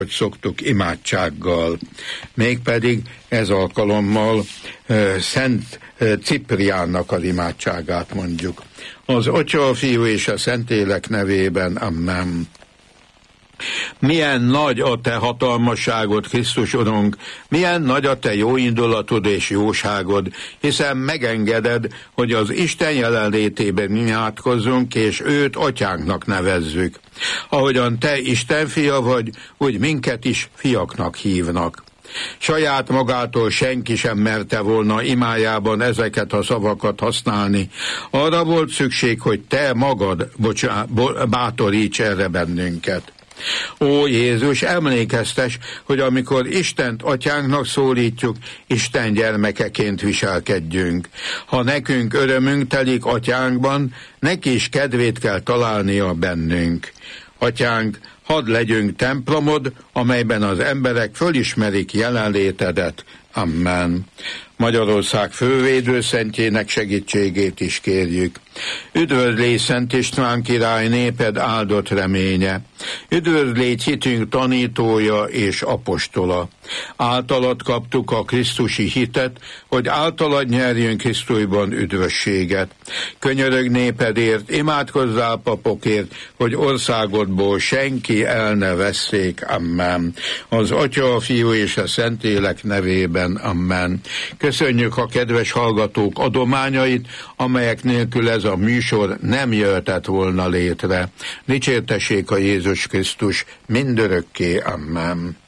hogy szoktuk imádsággal. Mégpedig ez alkalommal Szent Cipriánnak az imádságát mondjuk. Az Atya, a Fiú és a Szentlélek nevében, amen. Milyen nagy a te hatalmasságod, Krisztus Urunk, milyen nagy a te jóindulatod és jóságod, hiszen megengeded, hogy az Isten jelenlétében imádkozzunk, és őt atyánknak nevezzük. Ahogyan te Isten fia vagy, úgy minket is fiaknak hívnak. Saját magától senki sem merte volna imájában ezeket a szavakat használni. Arra volt szükség, hogy te magad bátoríts erre bennünket. Ó Jézus, emlékeztes, hogy amikor Istent atyánknak szólítjuk, Isten gyermekeként viselkedjünk. Ha nekünk örömünk telik atyánkban, neki is kedvét kell találnia bennünk. Atyánk, hadd legyünk templomod, amelyben az emberek fölismerik jelenlétedet. Amen. Magyarország fővédőszentjének segítségét is kérjük. Üdvözlégy Szent István király, néped áldott reménye. Üdvözlégy hitünk tanítója és apostola. Általad kaptuk a krisztusi hitet, hogy általad nyerjünk Krisztusban üdvösséget. Könyörög népedért, imádkozzál papokért, hogy országodból senki el ne vesszék. Amen. Az Atya, a Fiú és a Szentlélek nevében. Amen. Köszönjük a kedves hallgatók adományait, amelyek nélkül ez a műsor nem jöhetett volna létre. Dicsértessék a Jézus Krisztus mindörökké. Amen.